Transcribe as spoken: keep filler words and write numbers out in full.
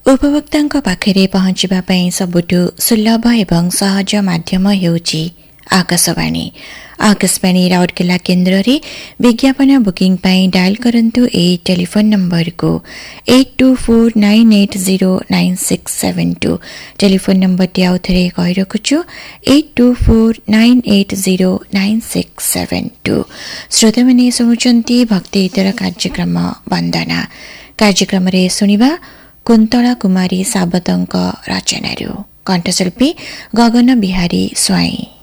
उपभोक्ताଙ୍କ पाखरे पहुँचिबा पई सबुठु सुलभ एवं सहज माध्यम हेउची आकाशवाणी। आकाशवाणी राउरकेला केन्द्र रे विज्ञापन बुकिंग पई डायल करंतु ए टेलीफोन नंबर को eight to four nine eight zero nine six seven to. Telephone number T आउ थरे कहि रखुछु eight to four nine eight zero nine six seven to. श्रोता माने सुनुचंती भक्ति इतर कार्यक्रम वंदना। कार्यक्रम रे सुनिबा कुंतला कुमारी साबतଙ୍କ रचनारू कंठशिल्पी गगन बिहारी स्वाई।